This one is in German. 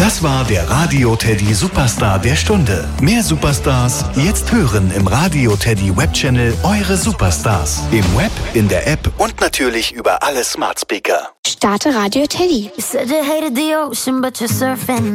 Das war der Radio Teddy Superstar der Stunde. Mehr Superstars jetzt hören im Radio Teddy Webchannel Eure Superstars. Im Web, in der App und natürlich über alle Smart Speaker. Starte Radio Teddy. You said you hated the ocean, but you're surfing.